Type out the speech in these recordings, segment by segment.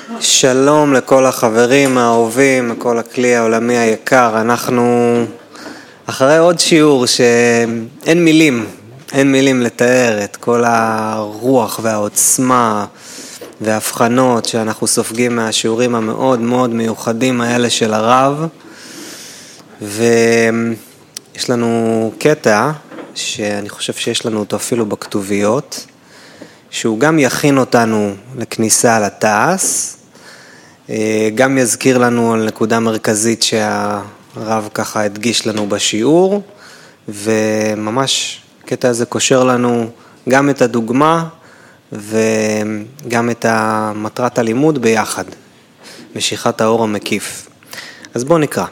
שלום לכל החברים האהובים, לכל הכלי העולמי היקר. אנחנו אחרי עוד שיעור שאין מילים לתאר את כל הרוח והעוצמה וההבחנות שאנחנו סופגים מהשיעורים המאוד מאוד מיוחדים האלה של הרב. ויש לנו קטע שאני חושב שיש לנו אותו אפילו בכתוביות, שהוא גם יכין אותנו לכניסה לתעש, גם יזכיר לנו על נקודה מרכזית שהרב ככה הדגיש לנו בשיעור, וממש קטע הזה קושר לנו גם את הדוגמה וגם את מטרת הלימוד ביחד, משיכת האור המקיף. אז בואו נקרא.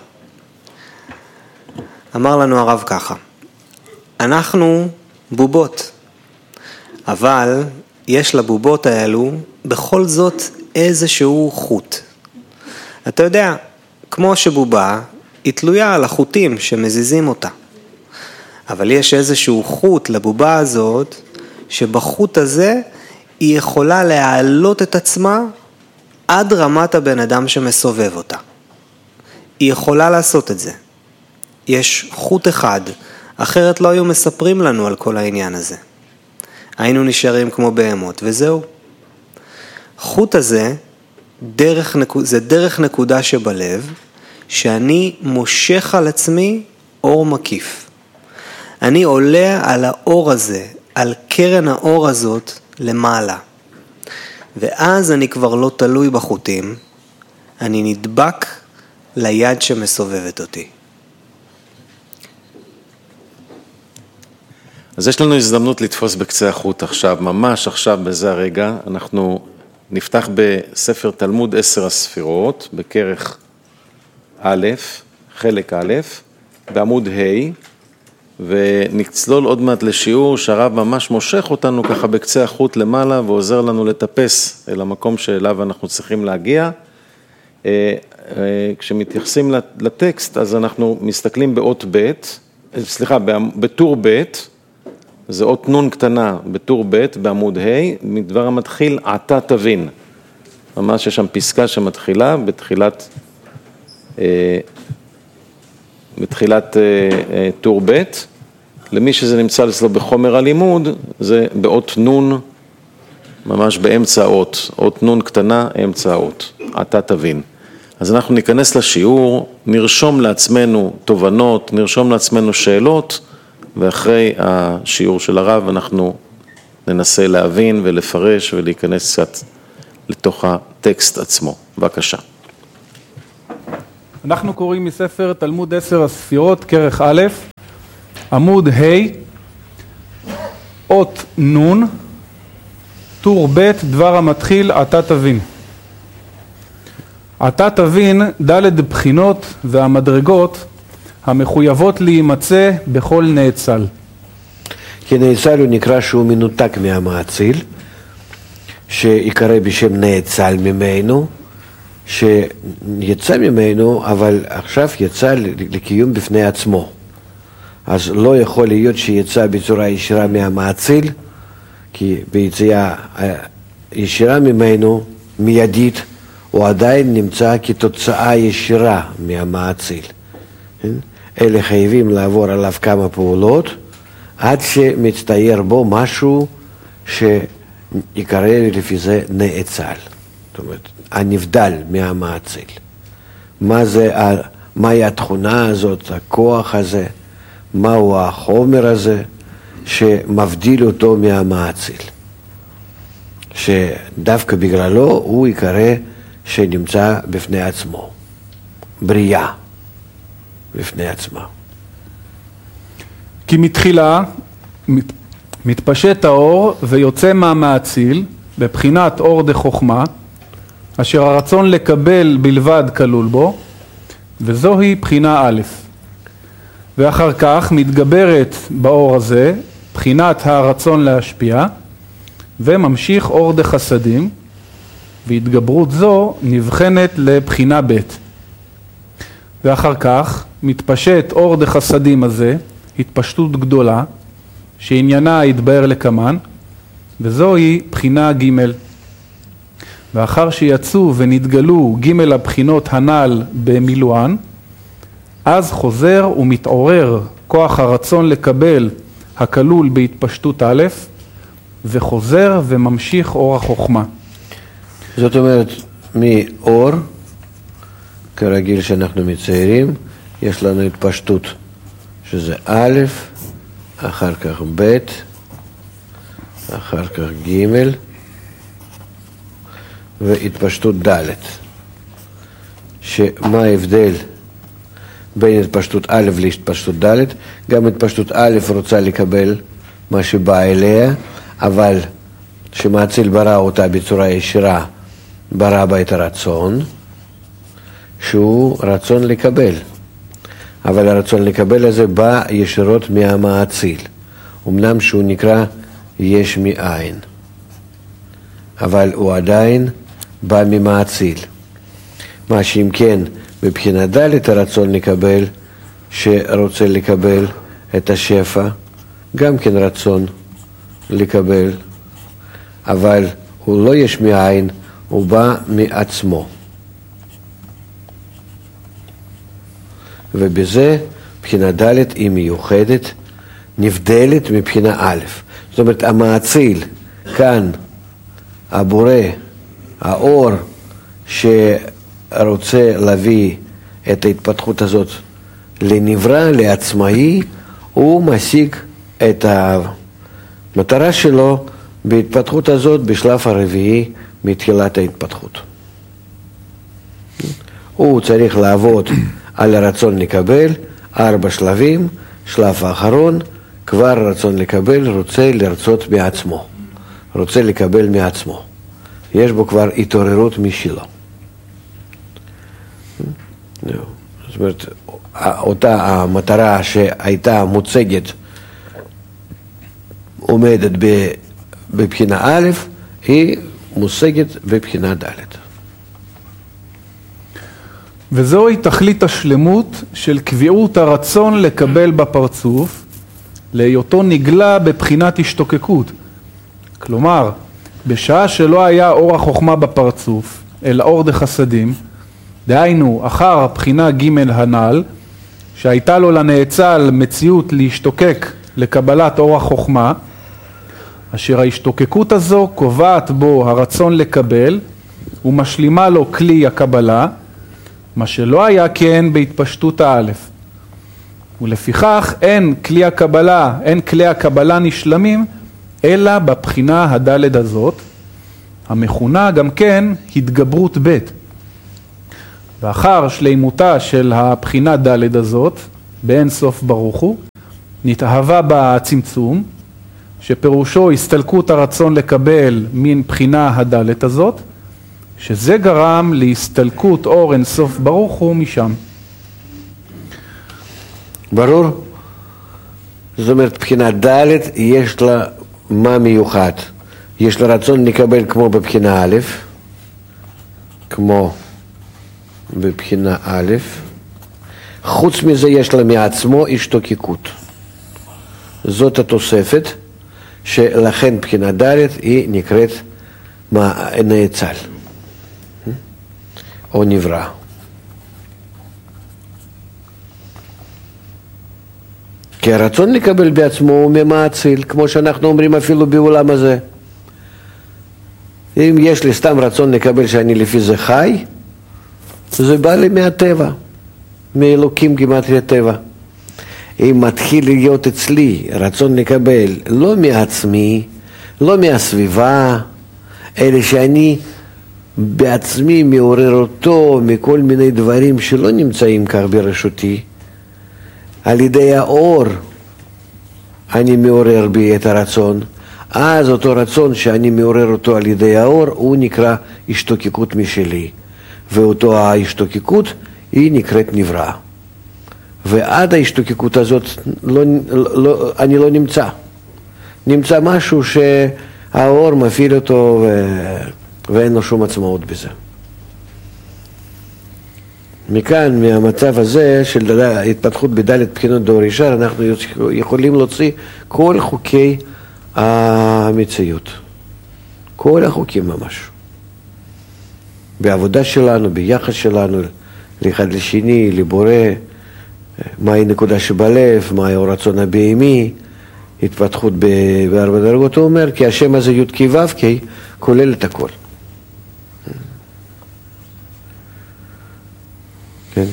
אמר לנו הרב ככה: אנחנו בובות, אבל יש לבובות האלו בכל זאת איזשהו חוט. אתה יודע, כמו שבובה היא תלויה על החוטים שמזיזים אותה, אבל יש איזשהו חוט לבובה הזאת, שבחוט הזה היא יכולה להעלות את עצמה עד רמת הבן אדם שמסובב אותה. היא יכולה לעשות את זה. יש חוט אחד, אחרת לא היו מספרים לנו על כל העניין הזה. היינו נשארים כמו בהמות, וזהו. חוט הזה, זה דרך נקודה שבלב, שאני מושך על עצמי אור מקיף. אני עולה על האור הזה, על קרן האור הזאת למעלה. ואז אני כבר לא תלוי בחוטים, אני נדבק ליד שמסובבת אותי. אז יש לנו הזדמנות לתפוס בקצה החוט עכשיו, ממש עכשיו בזה הרגע. אנחנו נפתח בספר תלמוד 10 הספירות, בכרך א', חלק א', בעמוד ה', ונצלול עוד מעט לשיעור שהרב ממש מושך אותנו ככה בקצה החוט למעלה, ועוזר לנו לטפס אל המקום שאליו אנחנו צריכים להגיע. כשמתייחסים לטקסט, אז אנחנו מסתכלים באות ב', בטור ב', זה אות נון קטנה בטור ב' בעמוד ה', מדבר המתחיל עתה תבין. ממש יש שם פסקה שמתחילה בתחילת טור ב'. למי שזה נמצא אצלו בחומר הלימוד, זה באות נון, ממש באמצע האות, אות נון קטנה, אמצע האות, עתה תבין. אז אנחנו ניכנס לשיעור, נרשום לעצמנו תובנות, נרשום לעצמנו שאלות, ואחרי השיעור של הרב אנחנו ננסה להבין ולפרש ולהיכנס קצת לתוך הטקסט עצמו. בבקשה. אנחנו קוראים מספר תלמוד 10 הספירות, כרך א', עמוד ה', אות נון, טור ב', דבר המתחיל עתה תבין. עתה תבין ד' בחינות והמדרגות המחויבות להימצא בכל נאצל. כי נאצל הוא נקרא שהוא מנותק מהמאציל, שיקרא בשם נאצל ממנו, שיצא ממנו, אבל עכשיו יצא לקיום בפני עצמו. אז לא יכול להיות שיצא בצורה ישירה מהמאציל, כי ביציאה ישירה ממנו, מיידית, הוא עדיין נמצא כתוצאה ישירה מהמאציל. אלה חייבים לעבור עליו כמה פעולות, עד שמצטייר בו משהו שיקרא לפי זה נאצל. זאת אומרת, הנבדל מהמאציל. מהי התכונה הזאת, הכוח הזה, מהו החומר הזה שמבדיל אותו מהמאציל. שדווקא בגללו הוא יקרא שנמצא בפני עצמו. בריאה. בפני עצמה. כי מתחילה מתפשט האור ויוצא מהמאציל בבחינת אור דחוכמה, אשר הרצון לקבל בלבד כלול בו, וזוהי בחינה א'. ואחר כך מתגברת באור הזה בחינת הרצון להשפיע, וממשיך אור דחסדים, והתגברות זו נבחנת לבחינה ב'. ואחר כך מתפשט אור דחסדים הזה, התפשטות גדולה, שעניינה יתבהר לקמן, וזוהי בחינה ג'. ואחר שיצאו ונתגלו ג' הבחינות הנ"ל במילואן, אז חוזר ומתעורר כוח הרצון לקבל הכלול בהתפשטות א', וחוזר וממשיך אור החוכמה. זאת אומרת, מאור, כרגיל שאנחנו מציירים, יש לנו התפשטות, שזה א', אחר כך ב', אחר כך ג', והתפשטות ד'. שמה ההבדל בין התפשטות א' להתפשטות ד'? גם התפשטות א' רוצה לקבל מה שבא אליה, אבל שמאציל ברא אותה בצורה ישירה, ברא בה את הרצון, שהוא רצון לקבל. אבל הרצון לקבל הזה בא ישירות מהמאציל. אמנם שהוא נקרא יש מאין, אבל הוא עדיין בא ממאציל. מה שאם כן, מבחינה ד' הרצון לקבל, שרוצה לקבל את השפע, גם כן רצון לקבל, אבל הוא לא יש מאין, הוא בא מעצמו. ובזה מבחינה ד' היא מיוחדת, נבדלת מבחינה א'. זאת אומרת, המאציל, כאן, הבורא, האור שרוצה להביא את ההתפתחות הזאת לנברא, לעצמאי, הוא משיג את המטרה שלו בהתפתחות הזאת בשלב הרביעי מתחילת ההתפתחות. הוא צריך לעבוד על הרצון לקבל, 4 שלבים, שלב האחרון, כבר רצון לקבל, רוצה לרצות מעצמו, רוצה לקבל מעצמו. יש בו כבר התעוררות משלו. זאת אומרת, אותה המטרה שהייתה מוצגת, עומדת בבחינה א', היא מושגת בבחינה ד'. וזוהי תכלית השלמות של קביעות הרצון לקבל בפרצוף, להיותו נגלה בבחינת השתוקקות. כלומר, בשעה שלא היה אור החוכמה בפרצוף, אלא אור דחסדים, דהיינו אחר הבחינה ג' הנ"ל, שהייתה לו לנאצל מציאות להשתוקק לקבלת אור החוכמה, אשר ההשתוקקות הזו קובעת בו הרצון לקבל ומשלימה לו כלי הקבלה, מה שלא היה כן בהתפשטות האלף. ולפיכך אין כלי הקבלה נשלמים אלא בבחינה הדלת הזאת, המכונה גם כן התגברות ב'. ואחר שלימותה של הבחינה ד' הזאת, באין סוף ברוך הוא, נתאהבה בצמצום, שפירושו הסתלקות הרצון לקבל מן בחינה הד' הזאת, שזה גרם להסתלקות אור אין סוף ברוך הוא משם. ברור? זאת אומרת, בחינה ד' יש לה מה מיוחד. יש לה רצון לקבל כמו בבחינה א', כמו בבחינה א', חוץ מזה יש לה מעצמו השתוקקות. זאת התוספת, שלכן בחינה ד' היא נקראת נאצל, או נברא. כי הרצון לקבל בעצמו הוא ממאציל, כמו שאנחנו אומרים אפילו בעולם הזה. אם יש לי סתם רצון לקבל שאני לפי זה חי, זה בא לי מהטבע, מאלוקים גימטריה טבע. אם מתחיל להיות אצלי רצון לקבל לא מעצמי, לא מהסביבה, אלא שאני בעצמי מעורר אותו מכל מיני דברים שלא נמצאים כך ברשותי, על ידי האור אני מעורר בי את הרצון, אז אותו רצון שאני מעורר אותו על ידי האור הוא נקרא השתוקקות משלי, ואותו ההשתוקקות היא נקראת נברא. ועד ההשתוקקות הזאת אני לא נמצא משהו שהאור מפעיל אותו ואין לו שום עצמאות בזה. מכאן, מהמצב הזה של התפתחות בדלת בחינות דור ישר, אנחנו יכולים להוציא כל חוקי המציאות. כל החוקים ממש. בעבודה שלנו, ביחס שלנו, לאחד לשני, לבורא, מהי נקודה שבלב, מהי הרצון הבהמי, התפתחות בארבע דרגות. הוא אומר, כי השם הזה י' כי ו' כי כולל את הכל. כן.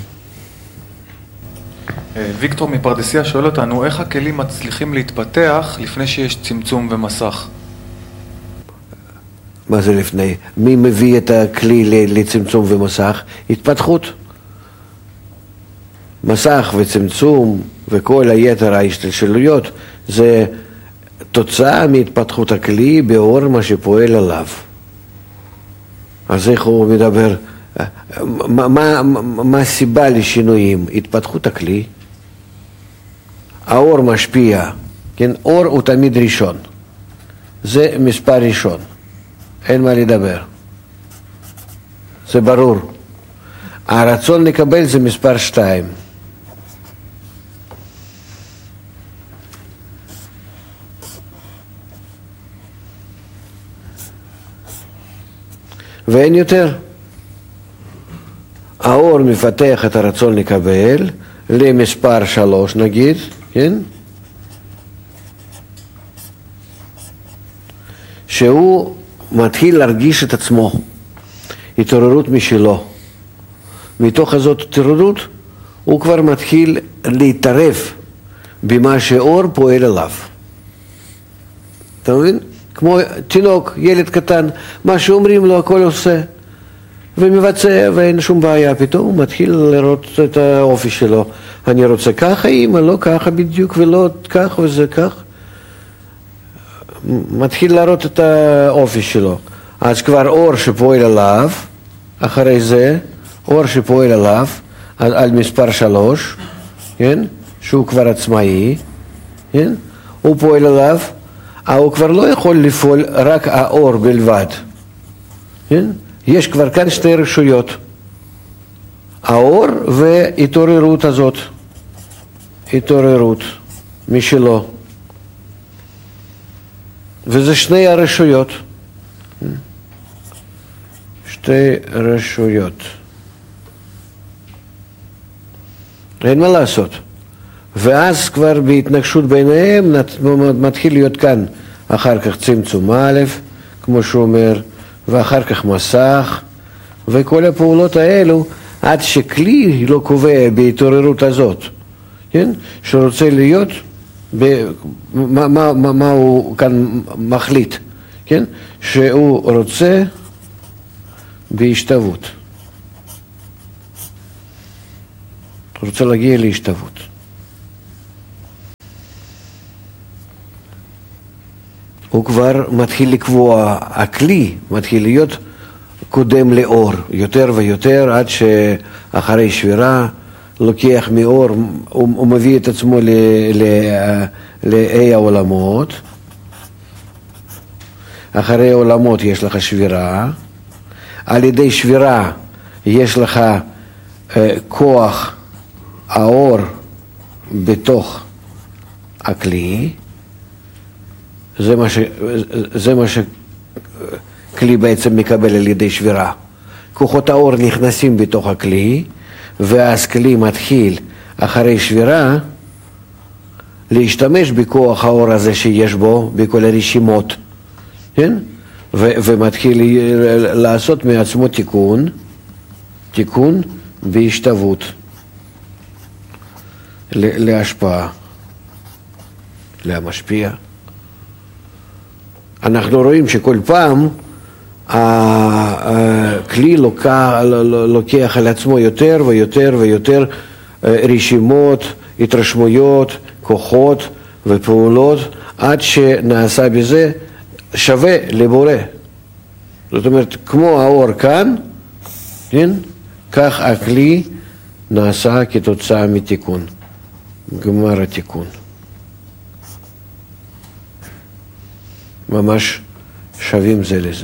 ויקטור מפרדסיה שואל אותנו, איך הכלים מצליחים להתפתח לפני שיש צמצום ומסך? מה זה לפני? מי מביא את הכלי לצמצום ומסך? התפתחות. מסך וצמצום וכל היתר ההשתלשלויות זה תוצאה מהתפתחות הכלי באור מה שפועל עליו. אז איך הוא מדבר? מה הסיבה לשינויים? התפתחות הכלי. האור משפיע, כן? אור הוא תמיד ראשון. זה מספר ראשון. אין מה לדבר. זה ברור. הרצון לקבל זה מספר 2. ואין יותר. האור מפתח את הרצון לקבל למספר 3 נגיד, כן? שהוא מתחיל להרגיש את עצמו, התעוררות משלו. מתוך הזאת התעוררות הוא כבר מתחיל להתערב במה שאור פועל עליו. אתה מבין? כמו תינוק, ילד קטן, מה שאומרים לו הכל עושה ומבצע ואין שום בעיה. פתאום הוא מתחיל לראות את האופי שלו. אני רוצה ככה, אמא, לא ככה בדיוק ולא כך וזה כך. מתחיל לראות את האופי שלו. אז כבר אור שפועל עליו, אחרי זה אור שפועל עליו על מספר 3, כן? שהוא כבר עצמאי, כן? הוא פועל עליו, הוא כבר לא יכול לפעול רק האור בלבד, כן? יש כבר כאן שתי רשויות, האור והתעוררות הזאת, התעוררות משלו, וזה שני הרשויות, שתי רשויות, אין מה לעשות. ואז כבר בהתנגשות ביניהם מתחיל להיות כאן אחר כך צמצום א', כמו שהוא אומר, ואחר כך מסך, וכל הפעולות האלו עד שכלי לא קובע בהתעוררות הזאת, כן? שרוצה להיות, מה הוא כאן מחליט, כן? שהוא רוצה בהשתוות. הוא רוצה להגיע להשתוות. הוא כבר מתחיל לקבוע, הכלי מתחיל להיות קודם לאור, יותר ויותר, עד שאחרי שבירה לוקח מאור, הוא מביא את עצמו לאי העולמות. אחרי העולמות יש לך שבירה, על ידי שבירה יש לך כוח האור בתוך הכלי, זה מה שכלי בעצם מקבל על ידי שבירה. כוחות האור נכנסים בתוך הכלי, ואז כלי מתחיל אחרי שבירה להשתמש בכוח האור הזה שיש בו, בכל הרשימות, כן? ומתחיל לעשות מעצמו תיקון בהשתוות, להשפעה, להמשפיע. אנחנו רואים שכל פעם הכלי לוקח על עצמו יותר ויותר ויותר רשימות, התרשמויות, כוחות ופעולות, עד שנעשה בזה שווה לבורא. זאת אומרת, כמו האור כאן, כן? כך הכלי נעשה כתוצאה מתיקון, גמר התיקון. ממש שווים זה לזה.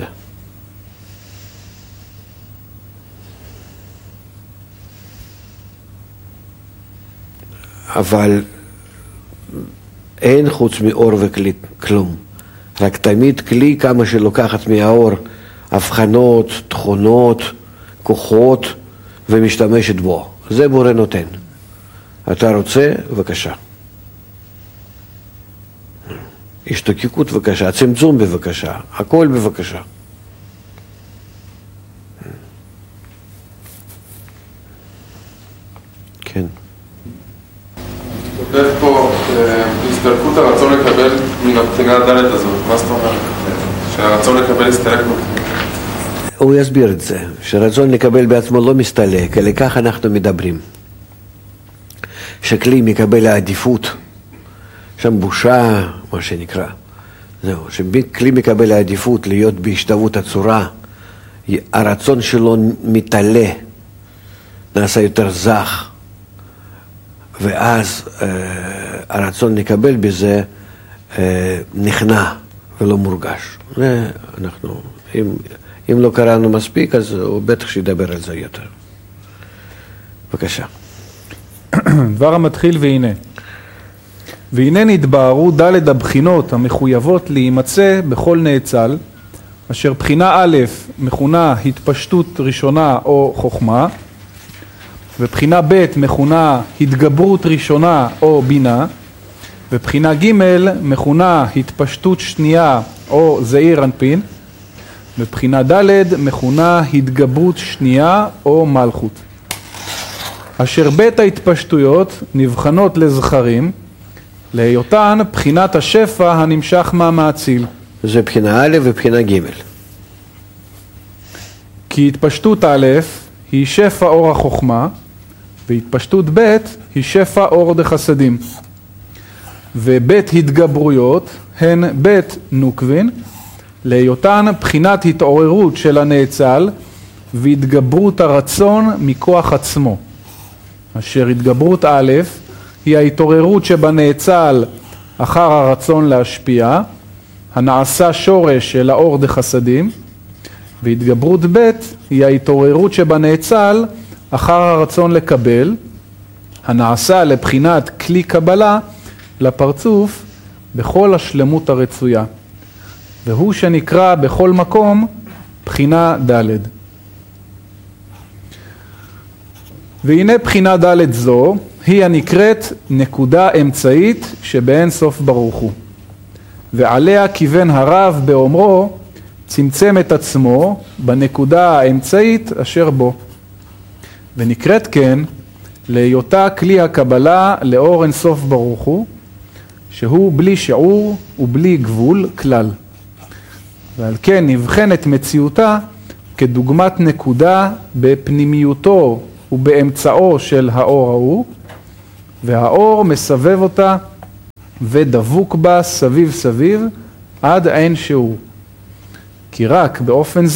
אבל אין חוץ מאור וכלי כלום. רק תמיד כלי כמה שלוקחת מהאור הבחנות, תכונות, כוחות ומשתמשת בו. זה בורא נותן. אתה רוצה? בבקשה. השתוקקות בבקשה, צמצום בבקשה, הכל בבקשה. כן. כותב פה הסתלקות הרצון לקבל מן הבחינה הדלת הזאת. מה זאת אומרת? שהרצון לקבל הסתלק מבחינה. הוא יסביר את זה, שרצון לקבל בעצמו לא מסתלק, אלא כך אנחנו מדברים. שכלי מקבל העדיפות, שם בושה, מה שנקרא. זהו, שכלי מקבל העדיפות להיות בהשתוות הצורה, הרצון שלו מתעלה, נעשה יותר זך, ואז הרצון לקבל בזה נכנע ולא מורגש. אנחנו, אם לא קראנו מספיק, אז הוא בטח שידבר על זה יותר. בבקשה. דבר המתחיל והנה. והנה נתבהרו ד' הבחינות המחויבות להימצא בכל נאצל, אשר בחינה א' מכונה התפשטות ראשונה או חוכמה, ובחינה ב' מכונה התגברות ראשונה או בינה, ובחינה ג' מכונה התפשטות שנייה או זעיר אנפין, ובחינה ד' מכונה התגברות שנייה או מלכות. אשר בית ההתפשטויות נבחנות לזכרים, להיותן בחינת השפע הנמשך מהמאציל. זה בחינה א' ובחינה ג'. כי התפשטות א' היא שפע אור החוכמה, והתפשטות ב' היא שפע אור דחסדים. ובית התגברויות הן בית נוקבין, להיותן בחינת התעוררות של הנאצל והתגברות הרצון מכוח עצמו. אשר התגברות א' היא ההתעוררות שבנאצל אחר הרצון להשפיע, הנעשה שורש של האור דחסדים, והתגברות ב' היא ההתעוררות שבנאצל אחר הרצון לקבל, הנעשה לבחינת כלי קבלה לפרצוף בכל השלמות הרצויה, והוא שנקרא בכל מקום בחינה ד'. והנה בחינה ד' זו היא הנקראת נקודה אמצעית שבאין סוף ברוך הוא, ועליה כיוון הרב באומרו צמצם את עצמו בנקודה האמצעית אשר בו, ונקראת כן להיותה כלי הקבלה לאור אין סוף ברוך הוא, שהוא בלי שיעור ובלי גבול כלל, ועל כן נבחנת מציאותה כדוגמת נקודה בפנימיותו ובאמצעו של האור ההוא, והאור מסבב אותה ודבוק בה סביב סביב עד אין שיעור. כי רק באופן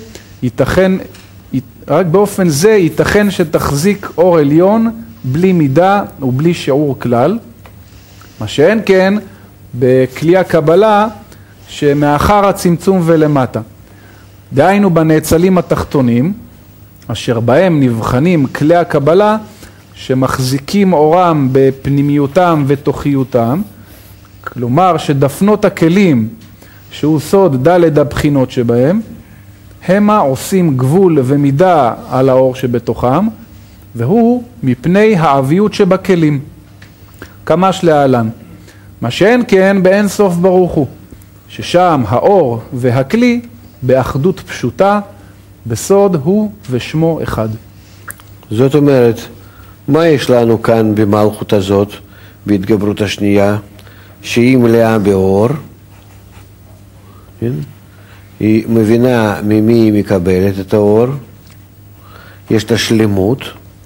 זה ייתכן שתחזיק אור עליון בלי מידה ובלי שיעור כלל, מה שאין כן בכלי הקבלה שמאחר הצמצום ולמטה. דהיינו בנאצלים התחתונים, אשר בהם נבחנים כלי הקבלה שמחזיקים אורם בפנימיותם ותוכיותם, כלומר שדפנות הכלים שהוא סוד ד' הבחינות שבהם, המה עושים גבול ומידה על האור שבתוכם, והוא מפני העביות שבכלים. כמש להלן, מה שאין כן באין סוף ברוך הוא, ששם האור והכלי באחדות פשוטה, בסוד הוא ושמו אחד. זאת אומרת, מה יש לנו כאן במלכות הזאת, בהתגברות השנייה, שהיא מלאה באור, כן? היא מבינה ממי היא מקבלת את האור, יש לה שלמות,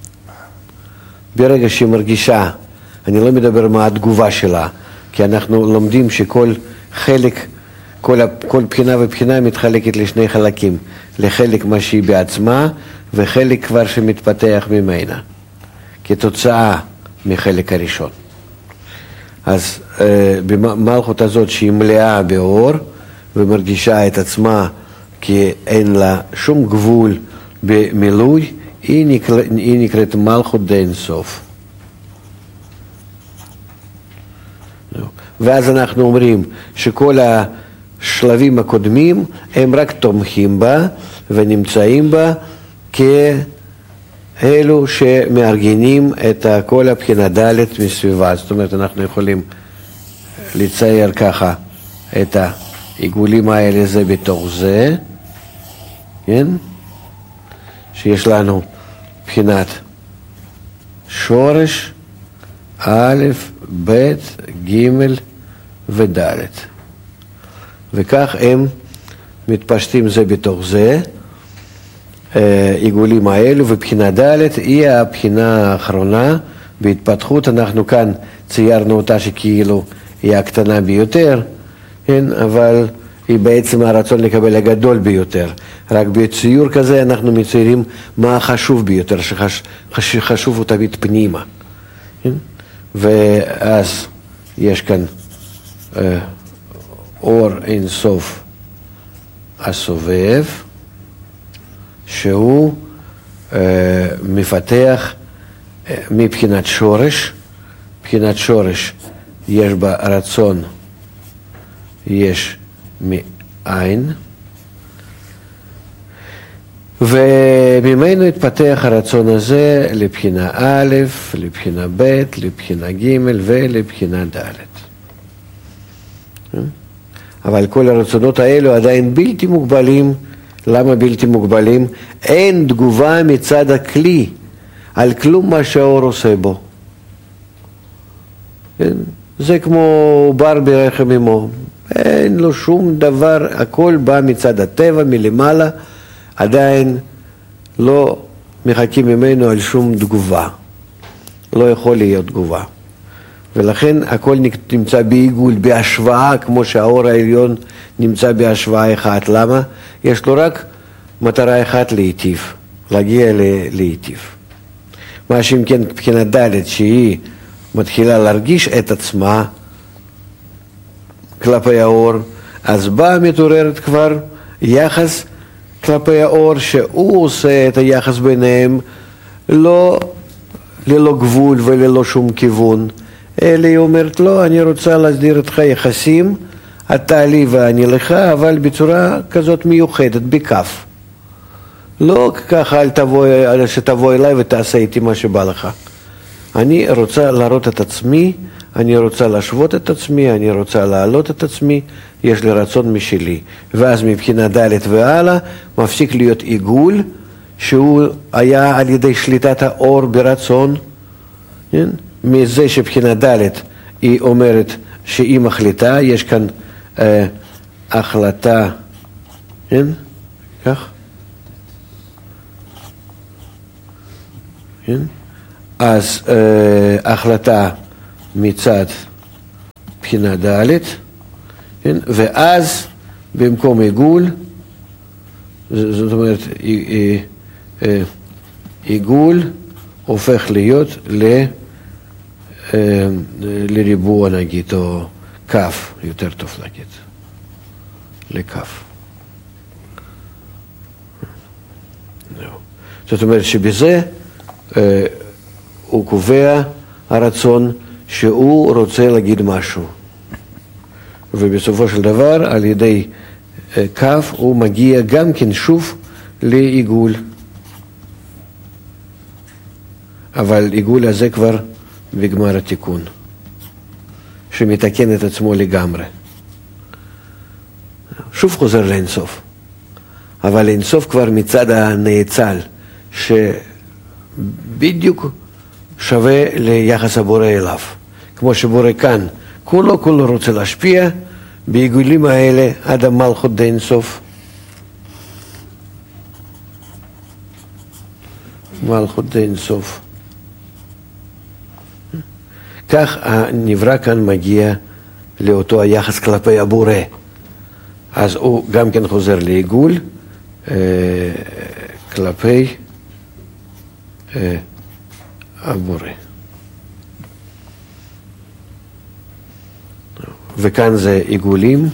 ברגע שהיא מרגישה, אני לא מדבר מה התגובה שלה, כי אנחנו לומדים שכל חלק, כל בחינה ובחינה מתחלקת לשני חלקים, לחלק מה שהיא בעצמה וחלק כבר שמתפתח ממנה, כתוצאה מחלק הראשון. אז במלכות הזאת שהיא מלאה באור ומרגישה את עצמה כי אין לה שום גבול במילוי, היא נקראת מלכות דאין סוף. ואז אנחנו אומרים שכל השלבים הקודמים הם רק תומכים בה ונמצאים בה כאלו שמארגנים את כל הבחינה ד' מסביבה. זאת אומרת, אנחנו יכולים לצייר ככה את העיגולים האלה זה בתוך זה, כן? שיש לנו בחינת שורש א', ב', ג' וד'. וכך הם מתפשטים זה בתוך זה, עיגולים האלו, ובחינה ד' היא הבחינה האחרונה בהתפתחות. אנחנו כאן ציירנו אותה שכאילו היא הקטנה ביותר, כן? אבל היא בעצם הרצון לקבל הגדול ביותר. רק בציור כזה אנחנו מציירים מה החשוב ביותר, שחשוב הוא תמיד פנימה. כן? ואז יש כאן אור אינסוף הסובב, שהוא מפתח מבחינת שורש. מבחינת שורש יש בה רצון, יש מעין, וממנו התפתח הרצון הזה לבחינה א', לבחינה ב', לבחינה ג' ולבחינה ד'. אבל כל הרצונות האלו עדיין בלתי מוגבלים. למה בלתי מוגבלים? אין תגובה מצד הכלי על כלום מה שהאור עושה בו. זה כמו בר ברחם אמו. אין לו שום דבר, הכל בא מצד הטבע, מלמעלה, עדיין לא מחכים ממנו על שום תגובה. לא יכול להיות תגובה. ולכן הכל נמצא בעיגול, בהשוואה, כמו שהאור העליון נמצא בהשוואה אחת. למה? יש לו רק מטרה אחת להיטיב, להגיע להיטיב. מה שאם כן מבחינה ד' שהיא מתחילה להרגיש את עצמה כלפי האור, אז באה מתעוררת כבר יחס כלפי האור, שהוא עושה את היחס ביניהם ללא גבול וללא שום כיוון. אלא היא אומרת, לא, אני רוצה להסדיר איתך יחסים, אתה לי ואני לך, אבל בצורה כזאת מיוחדת, בכף. לא ככה שתבוא אליי ותעשה איתי מה שבא לך. אני רוצה להראות את עצמי, אני רוצה להשוות את עצמי, אני רוצה להעלות את עצמי, יש לי רצון משלי. ואז מבחינה ד' והלאה מפסיק להיות עיגול, שהוא היה על ידי שליטת האור ברצון, כן? מזה שבחינה ד' היא אומרת שהיא מחליטה, יש כאן החלטה, כן? כך? כן? אז החלטה מצד בחינה ד', כן? ואז במקום עיגול, זאת אומרת עיגול הופך להיות לריבוע נגיד, או כף, יותר טוב להגיד, לכף. זאת אומרת שבזה הוא קובע הרצון שהוא רוצה להגיד משהו. ובסופו של דבר על ידי כף הוא מגיע גם כן שוב לעיגול. אבל עיגול הזה כבר בגמר התיקון, שמתקן את עצמו לגמרי. שוב חוזר לאינסוף. אבל אינסוף כבר מצד הנאצל, שבדיוק שווה ליחס הבורא אליו. כמו שבורא כאן, כולו רוצה להשפיע, בעיגולים האלה עד המלכות דאינסוף. מלכות דאינסוף. כך הנברא כאן מגיע לאותו היחס כלפי הבורא. אז הוא גם כן חוזר לעיגול כלפי הבורא. וכאן זה עיגולים,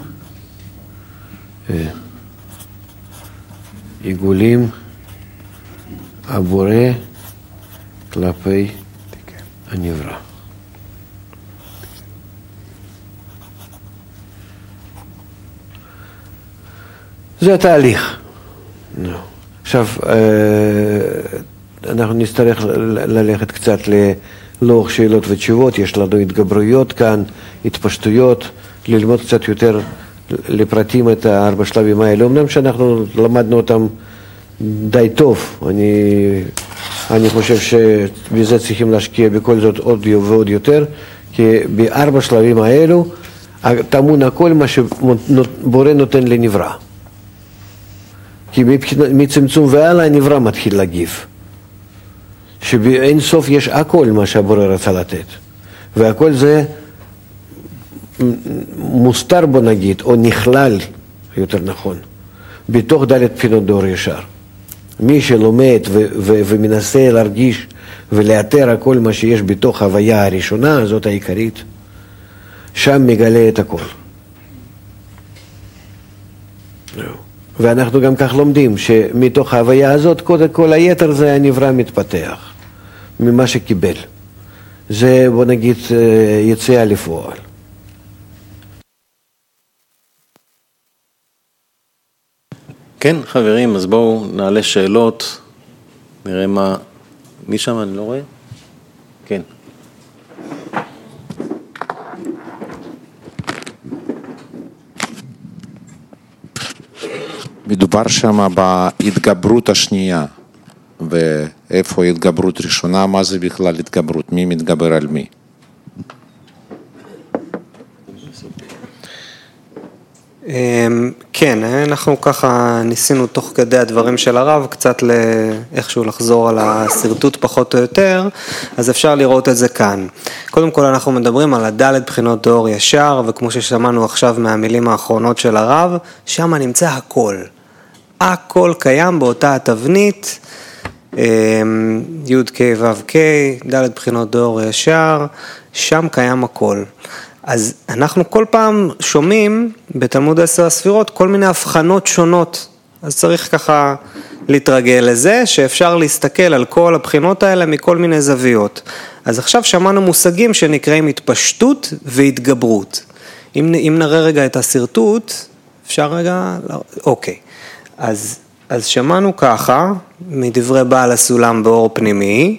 עיגולים הבורא כלפי הנברא. זה התהליך. עכשיו עכשיו, אנחנו נצטרך ללכת קצת ללוח שאלות ותשובות, יש לנו התגברויות כאן, התפשטויות, ללמוד קצת יותר לפרטים את 4 שלבים האלה. אמנם שאנחנו למדנו אותם די טוב, אני חושב שבזה צריכים להשקיע בכל זאת עוד ועוד יותר, כי ב4 שלבים האלו טמון הכל מה שבורא נותן לנברא. כי מצמצום והלאה הנברא מתחיל להגיב. שבאין סוף יש הכל מה שהבורא רצה לתת. והכל זה מוסתר בו נגיד, או נכלל, יותר נכון, בתוך ד' בחינות דור ישר. מי שלומד ומנסה להרגיש ולאתר הכל מה שיש בתוך ההוויה הראשונה, זאת העיקרית, שם מגלה את הכל. ואנחנו גם כך לומדים שמתוך ההוויה הזאת, קודם כל היתר זה הנברא מתפתח, ממה שקיבל. זה בוא נגיד יציאה לפועל. כן, חברים, אז בואו נעלה שאלות, נראה מה... מי שם? אני לא רואה? כן. מדובר שם בהתגברות השנייה, ואיפה ההתגברות ראשונה, מה זה בכלל התגברות, מי מתגבר על מי? כן, אנחנו ככה ניסינו תוך כדי הדברים של הרב קצת איכשהו לחזור על הסרטוט פחות או יותר, אז אפשר לראות את זה כאן. קודם כל אנחנו מדברים על הד' בחינות דור ישר, וכמו ששמענו עכשיו מהמילים האחרונות של הרב, שם נמצא הכל. הכל קיים באותה התבנית, י' ק' ו' ק', ד' בחינות דור ישר, שם קיים הכל. אז אנחנו כל פעם שומעים בתלמוד 10 הספירות כל מיני הבחנות שונות, אז צריך ככה להתרגל לזה שאפשר להסתכל על כל הבחינות האלה מכל מיני זוויות. אז עכשיו שמענו מושגים שנקראים התפשטות והתגברות. אם נראה רגע את הסרטוט, אפשר רגע, אוקיי. אז שמענו ככה מדברי בעל הסולם באור פנימי,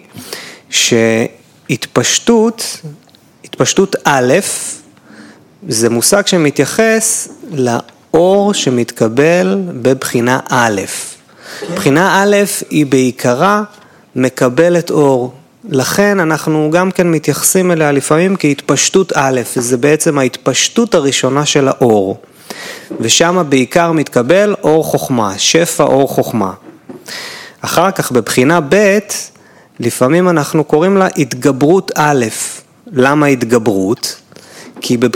שהתפשטות א', זה מושג שמתייחס לאור שמתקבל בבחינה א'. בחינה א' היא בעיקרה מקבלת אור. לכן אנחנו גם כן מתייחסים אליה לפעמים כהתפשטות א', זה בעצם ההתפשטות הראשונה של האור. ושם בעיקר מתקבל אור חוכמה, שפע אור חוכמה. אחר כך בבחינה ב', לפעמים אנחנו קוראים לה התגברות א'. למה התגברות? כי